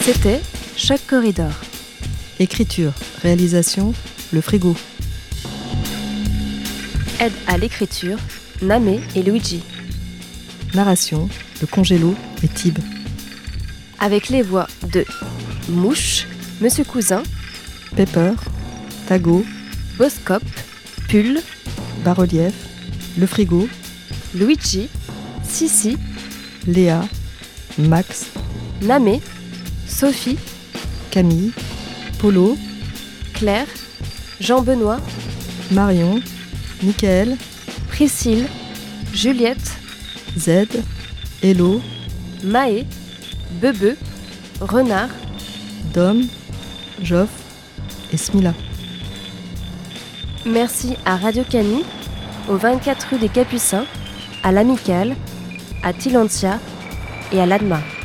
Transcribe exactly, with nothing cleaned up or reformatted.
C'était Choc Corridor. Écriture, réalisation, Le Frigo. Aide à l'écriture, Namé et Luigi. Narration, Le Congélo et Tib. Avec les voix de Mouche, Monsieur Cousin, Pepper, Tago, Boscop, Pull, Bas-relief, Le Frigo, Luigi, Sissi, Léa, Max, Namé, Sophie, Camille, Polo, Claire, Jean-Benoît, Marion, Michael, Priscille, Juliette, Z, Hello, Maë, Bebe, Renard, Dom, Joff et Smila. Merci à Radio Canu, au vingt-quatre rue des Capucins, à l'Amicale, à Tilantia et à l'Adma.